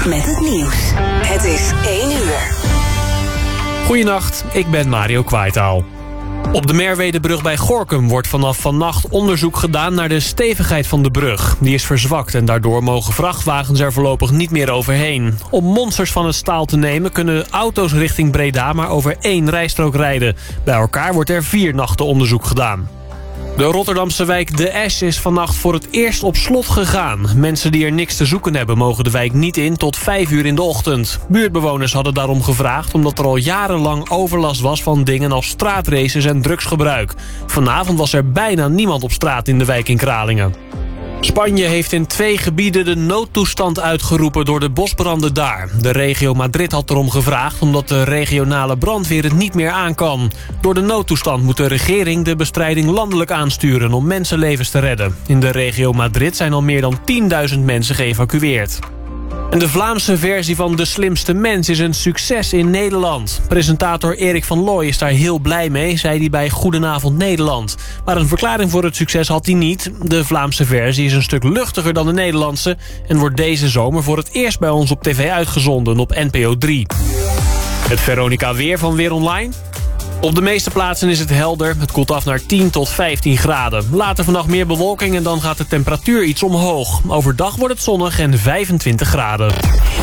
met het nieuws. Het is 1 uur. Goedenacht, ik ben Mario Kwaitaal. Op de Merwedebrug bij Gorinchem wordt vanaf vannacht onderzoek gedaan naar de stevigheid van de brug. Die is verzwakt en daardoor mogen vrachtwagens er voorlopig niet meer overheen. Om monsters van het staal te nemen kunnen auto's richting Breda maar over 1 rijstrook rijden. Bij elkaar wordt er 4 nachten onderzoek gedaan. De Rotterdamse wijk De Esch is vannacht voor het eerst op slot gegaan. Mensen die er niks te zoeken hebben mogen de wijk niet in tot 5 uur in de ochtend. Buurtbewoners hadden daarom gevraagd omdat er al jarenlang overlast was van dingen als straatraces en drugsgebruik. Vanavond was er bijna niemand op straat in de wijk in Kralingen. Spanje heeft in 2 gebieden de noodtoestand uitgeroepen door de bosbranden daar. De regio Madrid had erom gevraagd omdat de regionale brandweer het niet meer aan kan. Door de noodtoestand moet de regering de bestrijding landelijk aansturen om mensenlevens te redden. In de regio Madrid zijn al meer dan 10.000 mensen geëvacueerd. En de Vlaamse versie van De Slimste Mens is een succes in Nederland. Presentator Erik van Looy is daar heel blij mee, zei hij bij Goedenavond Nederland. Maar een verklaring voor het succes had hij niet. De Vlaamse versie is een stuk luchtiger dan de Nederlandse en wordt deze zomer voor het eerst bij ons op tv uitgezonden op NPO 3. Het Veronica weer van Weer Online. Op de meeste plaatsen is het helder. Het koelt af naar 10 tot 15 graden. Later vannacht meer bewolking en dan gaat de temperatuur iets omhoog. Overdag wordt het zonnig en 25 graden.